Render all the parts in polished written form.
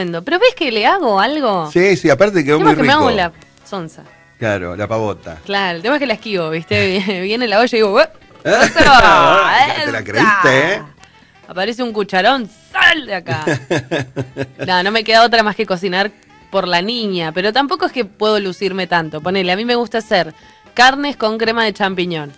Pero ves que le hago algo. Sí, sí, aparte quedó muy El tema es que me rico. hago la sonza. Claro, la pavota. Claro, el tema es que la esquivo, ¿viste? Viene la olla y digo, ¿Te la creíste, eh? Aparece un cucharón, ¡sal de acá! No me queda otra más que cocinar por la niña, pero tampoco es que puedo lucirme tanto. Ponele, a mí me gusta hacer carnes con crema de champiñón.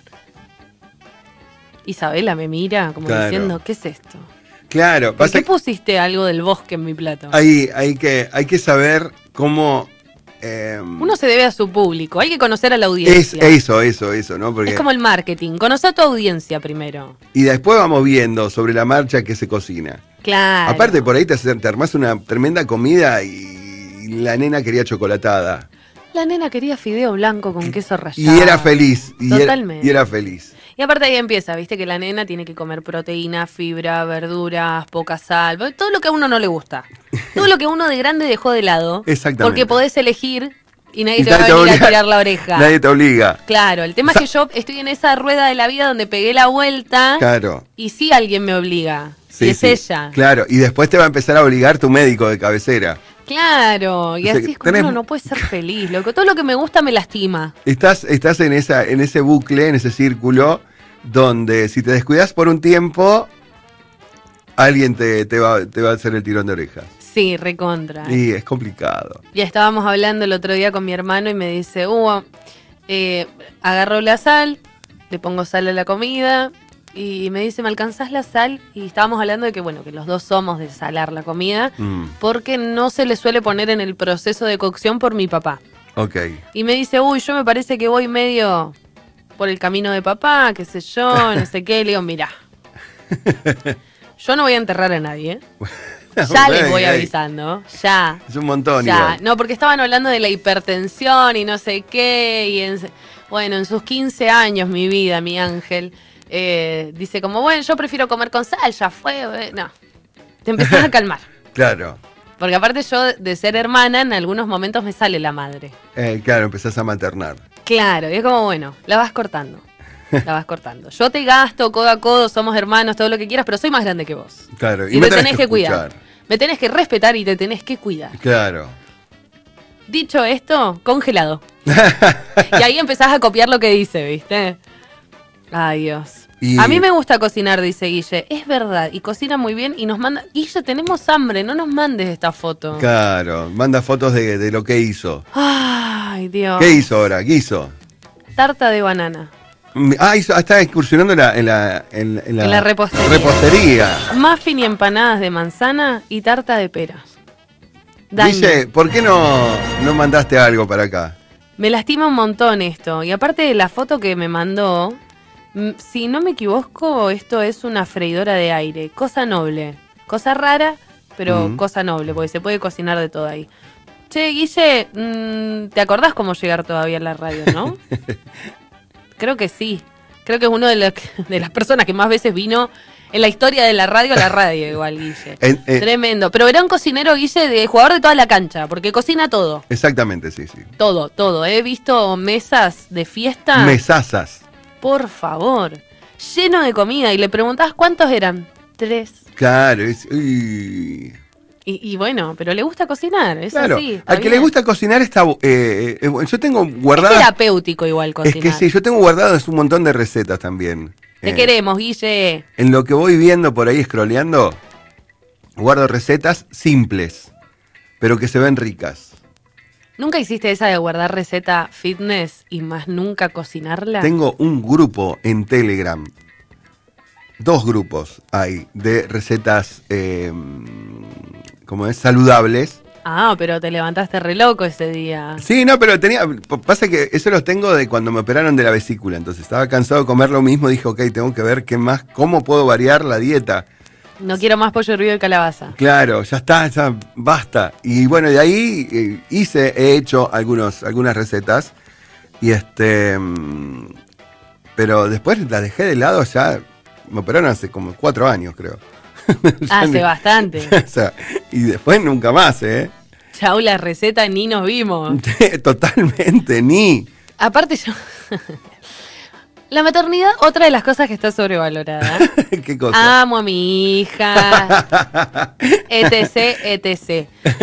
Isabela me mira como diciendo, ¿qué es esto? Claro. ¿Por qué pusiste algo del bosque en mi plato? Hay que saber cómo... Uno se debe a su público, hay que conocer a la audiencia. Eso, ¿no? Porque... Es como el marketing, conoce a tu audiencia primero. Y después vamos viendo sobre la marcha qué se cocina. Claro. Aparte por ahí te armás una tremenda comida y la nena quería chocolatada. La nena quería fideo blanco con queso rallado. Y era feliz. Totalmente. Y era feliz. Y aparte ahí empieza, viste que la nena tiene que comer proteína, fibra, verduras, poca sal, todo lo que a uno no le gusta. Todo lo que uno de grande dejó de lado. Exactamente. Porque podés elegir y nadie te va a venir a tirar la oreja. Nadie te obliga. Claro, el tema es que yo estoy en esa rueda de la vida donde pegué la vuelta. Claro. Y sí alguien me obliga. Sí, y es ella. Claro, y después te va a empezar a obligar tu médico de cabecera. Claro, y así es como uno no puede ser feliz, loco. Todo lo que me gusta me lastima. Estás en ese bucle, en ese círculo, donde si te descuidas por un tiempo, alguien te va a hacer el tirón de orejas. Sí, recontra. Y es complicado. Ya estábamos hablando el otro día con mi hermano y me dice, agarro la sal, le pongo sal a la comida y me dice, ¿me alcanzás la sal? Y estábamos hablando de que, que los dos somos de salar la comida porque no se le suele poner en el proceso de cocción por mi papá. Ok. Y me dice, yo me parece que voy medio por el camino de papá, qué sé yo, no sé qué. Le digo, mirá, yo no voy a enterrar a nadie, ¿eh? Ya les voy avisando, ya. Es un montón, ya. igual. No, porque estaban hablando de la hipertensión y no sé qué. Y en sus 15 años, mi vida, mi ángel, dice como, yo prefiero comer con sal, ya fue. No, te empezás a calmar. Claro. Porque aparte yo, de ser hermana, en algunos momentos me sale la madre. Claro, empezás a maternar. Claro, y es como, la vas cortando. La vas cortando. Yo te gasto codo a codo, somos hermanos, todo lo que quieras, pero soy más grande que vos. Claro, y me tenés que cuidar. Me tenés que respetar y te tenés que cuidar. Claro. Dicho esto, congelado. Y ahí empezás a copiar lo que dice, ¿viste? Ay, Dios. A mí me gusta cocinar, dice Guille. Es verdad, y cocina muy bien y nos manda... Guille, tenemos hambre, no nos mandes esta foto. Claro, manda fotos de lo que hizo. Ay, Dios. ¿Qué hizo ahora? ¿Qué hizo? Tarta de banana. Está excursionando en la repostería. Muffin y empanadas de manzana y tarta de peras. Dice, ¿por qué no mandaste algo para acá? Me lastima un montón esto. Y aparte de la foto que me mandó, si no me equivoco, esto es una freidora de aire. Cosa noble. Cosa rara, pero cosa noble, porque se puede cocinar de todo ahí. Che, Guille, ¿te acordás cómo llegar todavía a la radio, no? Creo que sí. Creo que es uno de las personas que más veces vino en la historia de la radio igual, Guille. Tremendo. Pero era un cocinero, Guille, de jugador de toda la cancha, porque cocina todo. Exactamente, sí. Todo. He visto mesas de fiesta. Mesazas. Por favor. Lleno de comida. Y le preguntás cuántos eran. 3. Claro, Y bueno, pero le gusta cocinar, es claro, así. Al que le gusta cocinar está... yo tengo guardado... Es terapéutico igual cocinar. Es que sí, yo tengo guardados un montón de recetas también. Te queremos, Guille. En lo que voy viendo por ahí scrolleando, guardo recetas simples, pero que se ven ricas. ¿Nunca hiciste esa de guardar receta fitness y más nunca cocinarla? Tengo un grupo en Telegram. 2 grupos hay de recetas... como es, saludables. Pero te levantaste re loco ese día. Sí, no, pero pasa que eso los tengo de cuando me operaron de la vesícula, entonces estaba cansado de comer lo mismo, dije, ok, tengo que ver cómo puedo variar la dieta. No quiero más pollo hervido de calabaza. Claro, ya basta. Y bueno, de ahí he hecho algunas recetas, y pero después las dejé de lado, ya me operaron hace como 4 años, creo. Hace bastante. O sea, y después nunca más, Chau, la receta ni nos vimos. Totalmente, ni. Aparte yo... La maternidad, otra de las cosas que está sobrevalorada. ¿Qué cosa? Amo a mi hija. etc, etc.